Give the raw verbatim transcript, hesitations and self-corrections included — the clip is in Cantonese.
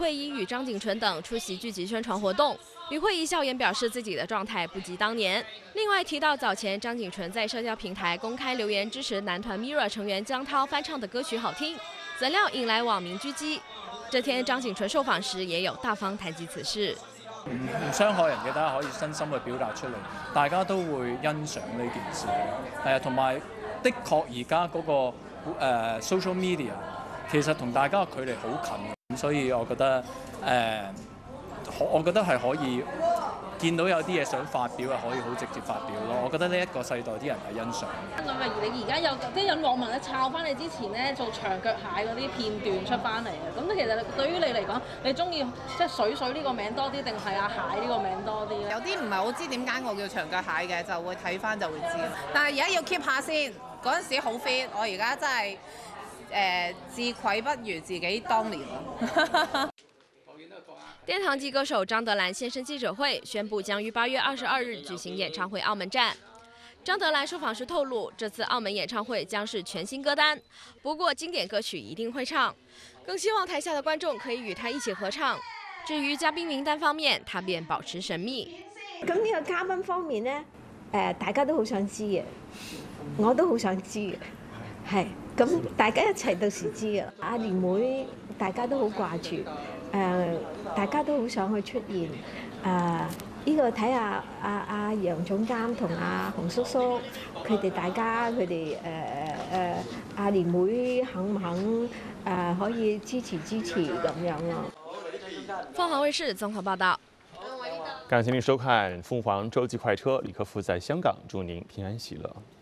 慧仪与张景淳等出席剧集宣传活动。吕慧仪笑言表示自己的状态不及当年。另外提到早前张景淳在社交平台公开留言支持男团 M I R R O R 成员姜涛翻唱的歌曲好听，怎料引来網民狙擊。這天張景淳受訪時也有大方談及此事。 唔唔傷害人嘅，大家可以真心去表達出嚟，大家都會欣賞呢件事。係啊，同埋的確而家嗰個誒、呃、social media 其實同大家嘅距離好近，所以我覺得誒、呃，我覺得係可以見到有啲嘢想發表，係可以好直接發表咯。我覺得呢一個世代啲人係欣賞。 咁例如你而家有啲有網民咧抄翻你之前咧做長腳蟹嗰啲片段出翻嚟嘅，咁其實對於你嚟講，你中意即係水水呢個名多啲，定係阿蟹呢個名多啲咧？ 有啲唔係好知點解我叫長腳蟹嘅，就會睇翻就會知。但係而家要 keep 下先，嗰陣時好 fit， 我而家真係誒、呃、自愧不如自己當年咯。 殿堂级歌手张德兰现身记者会，宣布将于八月二十二日举行演唱会澳门站。张德兰受访时透露，这次澳门演唱会将是全新歌单，不過經典歌曲一定會唱，更希望台下的觀眾可以與他一起合唱。至於嘉賓名單方面，他便保持神秘。 咁呢個嘉賓方面呢，誒大家都好想知嘅，我都好想知嘅，係咁大家一齊到時知嘅。阿蓮妹大家都好掛住。誒、呃，大家都好想去出現。誒、呃，呢、這個睇下阿阿楊總監同阿洪叔叔，佢哋大家佢哋誒誒誒，阿蓮妹肯唔肯誒、呃、可以支持支持咁樣咯。 鳳凰衛視綜合報道。 感謝您收看鳳凰洲際快車，李克夫在香港，祝您平安喜樂。